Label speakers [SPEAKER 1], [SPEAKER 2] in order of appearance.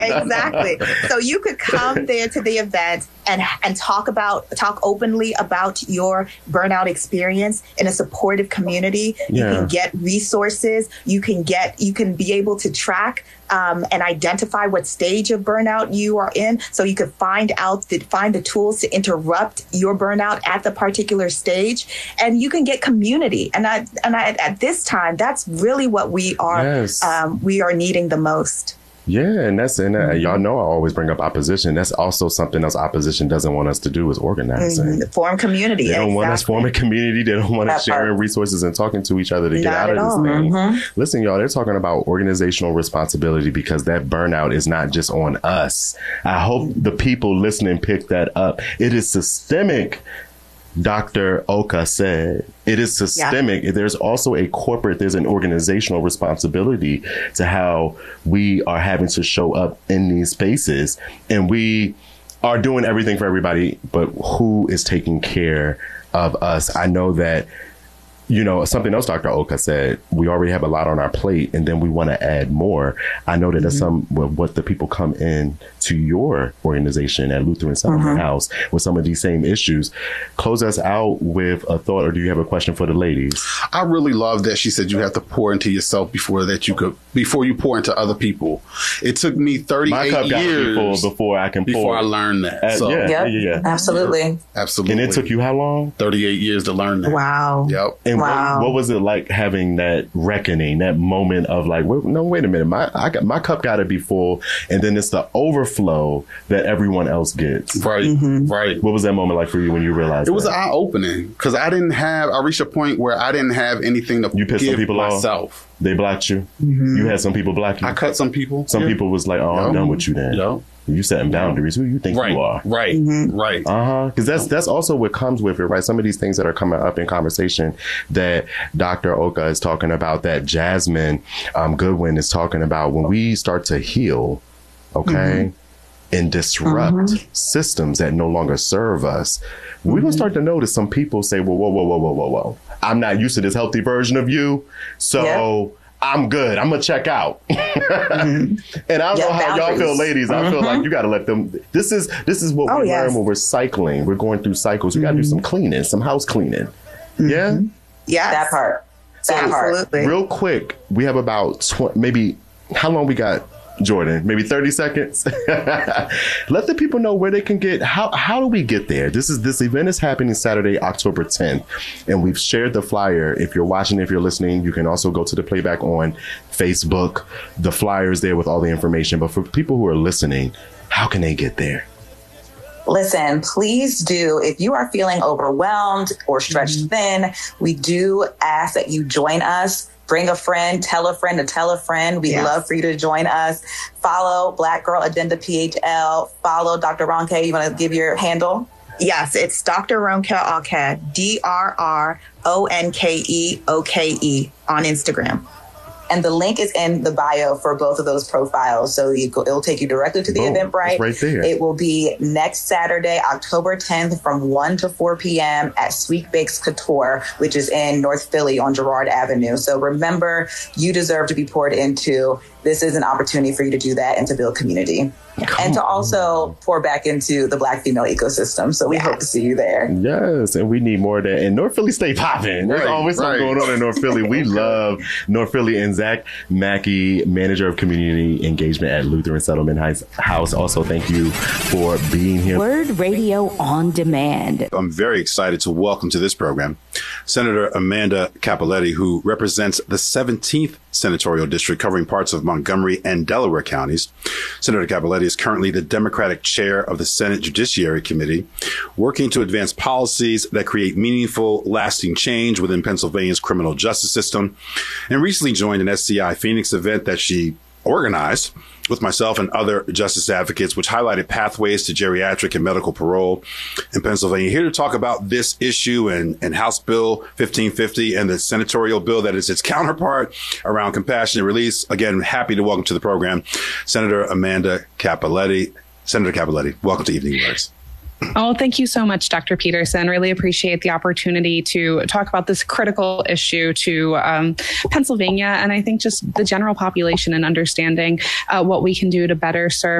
[SPEAKER 1] Exactly. So you could come there to the event and talk openly about your burnout experience in a supportive community. You can get resources. You can be able to track and identify what stage of burnout you are in, so you could find the tools to interrupt your burnout at the particular stage, and you can get community. And at this time, that's really what we are needing the most.
[SPEAKER 2] Yeah, and y'all know I always bring up opposition. That's also something else opposition doesn't want us to do, is organizing.
[SPEAKER 1] Form community.
[SPEAKER 2] They don't want us forming community. They don't want us sharing resources and talking to each other to get out of this thing. Listen, y'all, they're talking about organizational responsibility, because that burnout is not just on us. I hope the people listening pick that up. It is systemic. Dr. Oka said it is systemic. Yeah. There's also there's an organizational responsibility to how we are having to show up in these spaces. And we are doing everything for everybody, but who is taking care of us? I know that, something else Dr. Oka said, we already have a lot on our plate, and then we want to add more. I know that that's what the people come in to your organization at Lutheran Settlement House with some of these same issues. Close us out with a thought, or do you have a question for the ladies?
[SPEAKER 3] I really love that she said you have to pour into yourself before you pour into other people. It took me 38 years
[SPEAKER 2] before I can pour.
[SPEAKER 3] Before I learned that.
[SPEAKER 4] Absolutely.
[SPEAKER 3] Absolutely.
[SPEAKER 2] And it took you how long?
[SPEAKER 3] 38 years to learn that.
[SPEAKER 1] Wow.
[SPEAKER 3] Yep.
[SPEAKER 2] And what was it like having that reckoning, that moment of like, no, wait a minute, my cup got to be full, and then it's the overflow that everyone else gets.
[SPEAKER 3] Right, right.
[SPEAKER 2] What was that moment like for you when you realized
[SPEAKER 3] it was eye-opening, because I reached a point where I didn't have anything to give some people myself.
[SPEAKER 2] They blocked you? You had some people block you?
[SPEAKER 3] I cut some people.
[SPEAKER 2] Some people was like, I'm done with you then. You setting boundaries. Who you think you are?
[SPEAKER 3] Right. Right.
[SPEAKER 2] Because that's also what comes with it, right? Some of these things that are coming up in conversation that Dr. Oka is talking about, that Jasmine Goodwin is talking about, when we start to heal, and disrupt systems that no longer serve us, we're going to start to notice some people say, whoa. I'm not used to this healthy version of you. So I'm good. I'm going to check out. And I don't know how y'all feel, ladies. I feel like you got to let them. This is what we learn when we're cycling. We're going through cycles. We got to do some cleaning, some house cleaning. Yeah?
[SPEAKER 1] Yeah.
[SPEAKER 4] That part.
[SPEAKER 1] Absolutely.
[SPEAKER 2] Real quick, we have about maybe, how long we got, Jordan? Maybe 30 seconds. Let the people know where they can get. How do we get there? This event is happening Saturday, October 10th, and we've shared the flyer. If you're watching, if you're listening, you can also go to the playback on Facebook. The flyer is there with all the information. But for people who are listening, how can they get there?
[SPEAKER 4] Listen, please do. If you are feeling overwhelmed or stretched thin, we do ask that you join us. Bring a friend, tell a friend to tell a friend. We'd love for you to join us. Follow Black Girl Addenda PHL. Follow Dr. Ronke. You want to give your handle?
[SPEAKER 1] Yes, it's Dr. Ronke Oke, DrRonkeOke on Instagram.
[SPEAKER 4] And the link is in the bio for both of those profiles. So it'll take you directly to the Eventbrite.
[SPEAKER 2] Right there.
[SPEAKER 4] It will be next Saturday, October 10th from 1 to 4 p.m. at Sweet Bakes Couture, which is in North Philly on Girard Avenue. So remember, you deserve to be poured into. This is an opportunity for you to do that and to build community. And to also pour back into the Black female ecosystem. So we hope to see you there.
[SPEAKER 2] Yes, and we need more of that. And North Philly, stay popping. There's always something going on in North Philly. We love North Philly. And Zach Mackey, Manager of Community Engagement at Lutheran Settlement House. Also, thank you for being here.
[SPEAKER 5] Word Radio on Demand.
[SPEAKER 6] I'm very excited to welcome to this program Senator Amanda Cappelletti, who represents the 17th Senatorial District, covering parts of Montgomery and Delaware counties. Senator Cappelletti is currently the Democratic chair of the Senate Judiciary Committee, working to advance policies that create meaningful, lasting change within Pennsylvania's criminal justice system, and recently joined an SCI Phoenix event that she organized with myself and other justice advocates, which highlighted pathways to geriatric and medical parole in Pennsylvania. Here to talk about this issue and House Bill 1550 and the senatorial bill that is its counterpart around compassionate release. Again, happy to welcome to the program Senator Amanda Cappelletti. Senator Cappelletti, welcome to Evening Words.
[SPEAKER 7] Oh, thank you so much, Dr. Peterson. Really appreciate the opportunity to talk about this critical issue to Pennsylvania, and I think just the general population and understanding what we can do to better serve